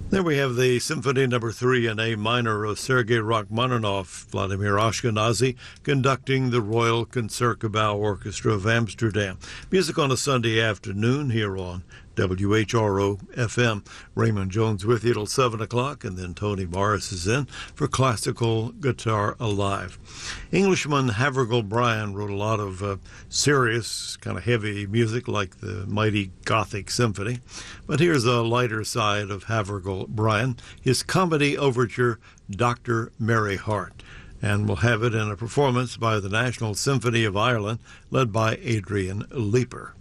There we have the Symphony Number 3 in A minor of Sergei Rachmaninoff, Vladimir Ashkenazy, conducting the Royal Concertgebouw Orchestra of Amsterdam. Music on a Sunday afternoon here on WHRO-FM. Raymond Jones with you till 7 o'clock, and then Tony Morris is in for Classical Guitar Alive. Englishman Havergal Brian wrote a lot of serious, kind of heavy music like the mighty Gothic Symphony. But here's a lighter side of Havergal Brian, his comedy overture, Dr. Mary Hart. And we'll have it in a performance by the National Symphony of Ireland, led by Adrian Leeper.